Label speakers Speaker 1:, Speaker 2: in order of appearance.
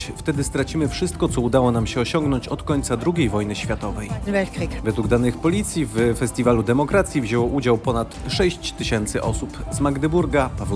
Speaker 1: Wtedy stracimy wszystko, co udało nam się osiągnąć od końca II wojny światowej.
Speaker 2: Weltkrieg.
Speaker 1: Według danych policji w Festiwalu Demokracji wzięło udział ponad 6 000 osób. Z Magdeburga, Paweł